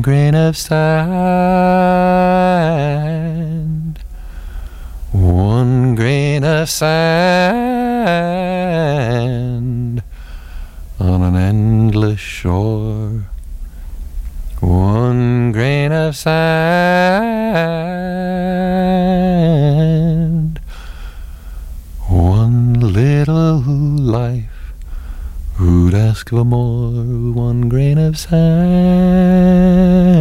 one grain of sand, one grain of sand on an endless shore, one grain of sand, one little life. Who'd ask for more? One grain of sand.